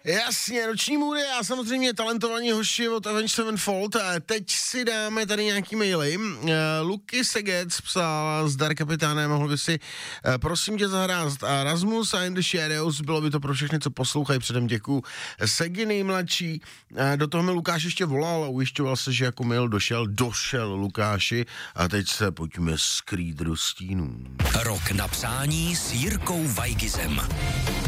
Jasně, noční můry a samozřejmě talentovaní hoši od Avenged Sevenfold. Teď si dáme tady nějaký maily. Luky Segec psal, zdar kapitáne, mohl by si prosím tě zahrát Rasmus a In the Shadows, bylo by to pro všechny, co poslouchají, předem děkuju. Segi nejmladší, do toho mi Lukáš ještě volal a ujišťoval se, že jako mail došel Lukáši a teď se pojďme skrýt do stínů. Rok na přání s Jirkou Weigizem.